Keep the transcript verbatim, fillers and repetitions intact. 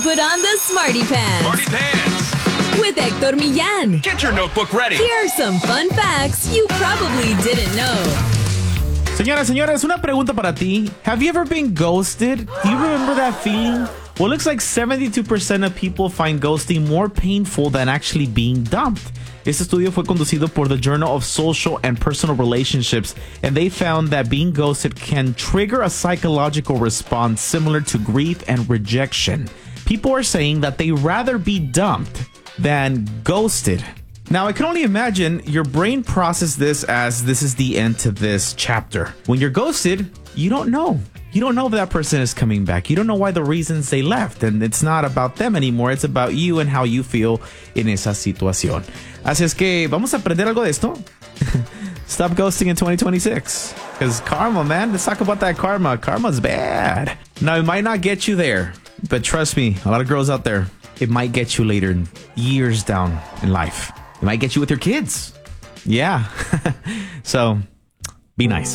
put on the Smarty Pants. Smarty Pants. With Hector Millán. Get your notebook ready. Here are some fun facts you probably didn't know. Señoras, señores, una pregunta para ti. Have you ever been ghosted? Do you remember that feeling? Well, it looks like seventy-two percent of people find ghosting more painful than actually being dumped. Este estudio fue conducido por the Journal of Social and Personal Relationships, and they found that being ghosted can trigger a psychological response similar to grief and rejection. People are saying that they'd rather be dumped than ghosted. Now, I can only imagine your brain processes this as this is the end to this chapter. When you're ghosted, you don't know. You don't know if that person is coming back. You don't know why the reasons they left. And it's not about them anymore. It's about you and how you feel in esa situación. Así es que vamos a aprender algo de esto. Stop ghosting in twenty twenty-six. Because karma, man. Let's talk about that karma. Karma's bad. Now, it might not get you there. But trust me, a lot of girls out there, it might get you later, years down in life. It might get you with your kids. Yeah. So, be nice.